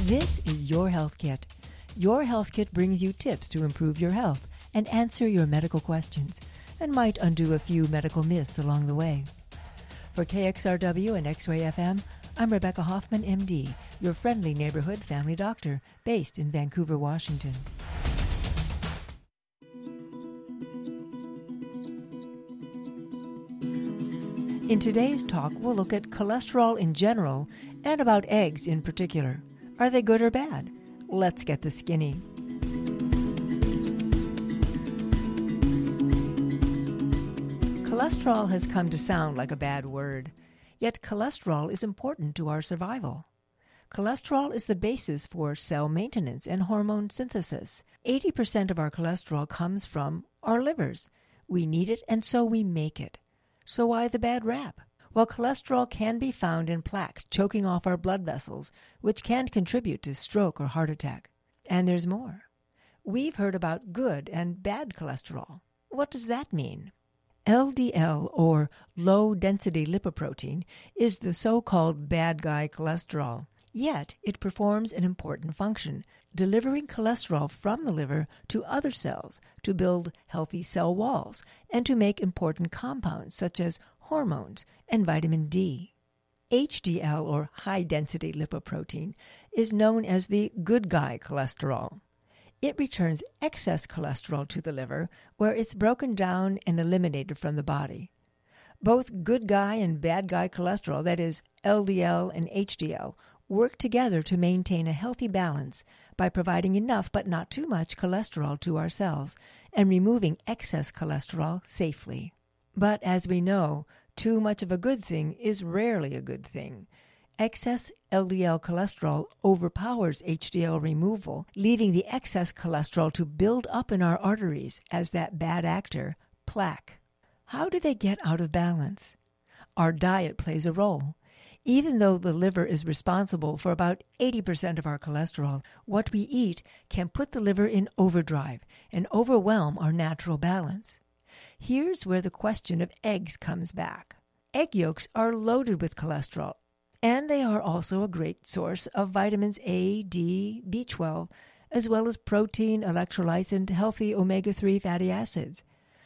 This is Your Health Kit. Your Health Kit brings you tips to improve your health and answer your medical questions, and might undo a few medical myths along the way. For KXRW and X-Ray FM, I'm Rebecca Hoffman, MD, your friendly neighborhood family doctor based in Vancouver, Washington. In today's talk, we'll look at cholesterol in general and about eggs in particular. Are they good or bad? Let's get the skinny. Cholesterol has come to sound like a bad word, yet cholesterol is important to our survival. Cholesterol is the basis for cell maintenance and hormone synthesis. 80% of our cholesterol comes from our livers. We need it, and so we make it. So why the bad rap? Well, cholesterol can be found in plaques choking off our blood vessels, which can contribute to stroke or heart attack. And there's more. We've heard about good and bad cholesterol. What does that mean? LDL, or low-density lipoprotein, is the so-called bad guy cholesterol. Yet, it performs an important function, delivering cholesterol from the liver to other cells to build healthy cell walls and to make important compounds such as hormones and vitamin D. HDL, or high-density lipoprotein, is known as the good guy cholesterol. It returns excess cholesterol to the liver, where it's broken down and eliminated from the body. Both good guy and bad guy cholesterol, that is, LDL and HDL, work together to maintain a healthy balance by providing enough but not too much cholesterol to our cells and removing excess cholesterol safely. But as we know, too much of a good thing is rarely a good thing. Excess LDL cholesterol overpowers HDL removal, leaving the excess cholesterol to build up in our arteries as that bad actor, plaque. How do they get out of balance? Our diet plays a role. Even though the liver is responsible for about 80% of our cholesterol, what we eat can put the liver in overdrive and overwhelm our natural balance. Here's where the question of eggs comes back. Egg yolks are loaded with cholesterol, and they are also a great source of vitamins A, D, B12, as well as protein, electrolytes, and healthy omega-3 fatty acids.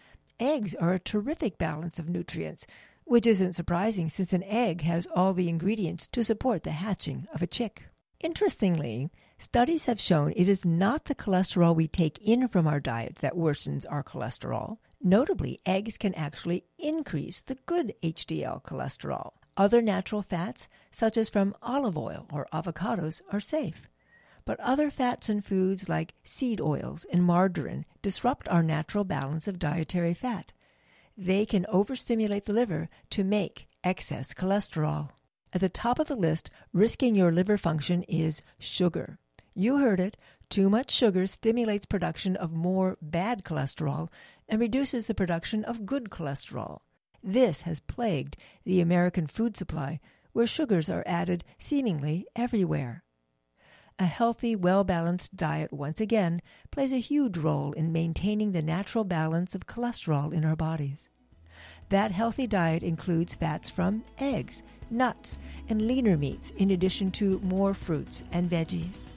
Eggs are a terrific balance of nutrients, which isn't surprising since an egg has all the ingredients to support the hatching of a chick. Interestingly, studies have shown it is not the cholesterol we take in from our diet that worsens our cholesterol. Notably, eggs can actually increase the good HDL cholesterol. Other natural fats, such as from olive oil or avocados, are safe. But other fats and foods like seed oils and margarine disrupt our natural balance of dietary fat. They can overstimulate the liver to make excess cholesterol. At the top of the list, risking your liver function is sugar. You heard it. Too much sugar stimulates production of more bad cholesterol and reduces the production of good cholesterol. This has plagued the American food supply, where sugars are added seemingly everywhere. A healthy, well-balanced diet, once again, plays a huge role in maintaining the natural balance of cholesterol in our bodies. That healthy diet includes fats from eggs, nuts, and leaner meats, in addition to more fruits and veggies.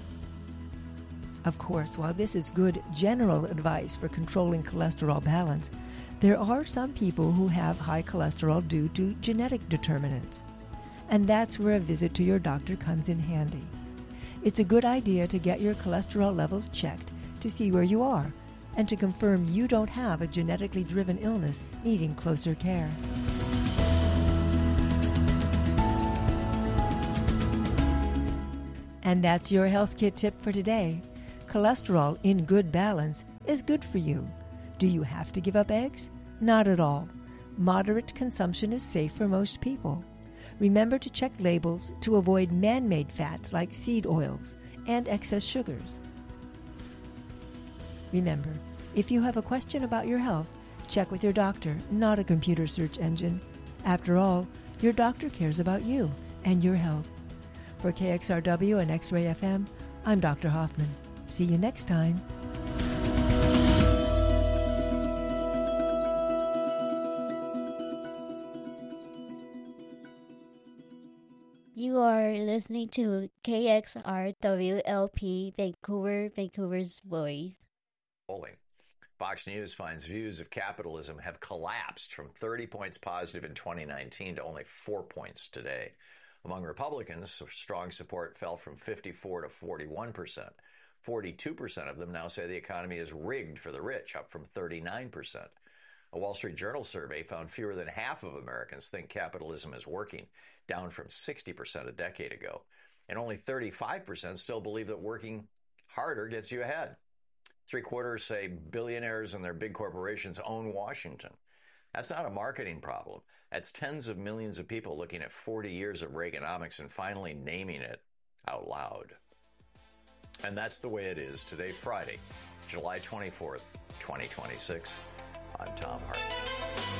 Of course, while this is good general advice for controlling cholesterol balance, there are some people who have high cholesterol due to genetic determinants. And that's where a visit to your doctor comes in handy. It's a good idea to get your cholesterol levels checked to see where you are and to confirm you don't have a genetically driven illness needing closer care. And that's your health kit tip for today. Cholesterol in good balance is good for you. Do you have to give up eggs? Not at all. Moderate consumption is safe for most people. Remember to check labels to avoid man-made fats like seed oils and excess sugars. Remember, if you have a question about your health, check with your doctor, not a computer search engine. After all, your doctor cares about you and your health. For KXRW and X-Ray FM, I'm Dr. Hoffman. See you next time. You are listening to KXRWLP Vancouver, Vancouver's Voice. Fox News finds views of capitalism have collapsed from 30 points positive in 2019 to only 4 points today. Among Republicans, strong support fell from 54 to 41%. 42% of them now say the economy is rigged for the rich, up from 39%. A Wall Street Journal survey found fewer than half of Americans think capitalism is working, down from 60% a decade ago. And only 35% still believe that working harder gets you ahead. 3/4 say billionaires and their big corporations own Washington. That's not a marketing problem. That's tens of millions of people looking at 40 years of Reaganomics and finally naming it out loud. And that's the way it is today, Friday, July 24th, 2026. I'm Tom Hart.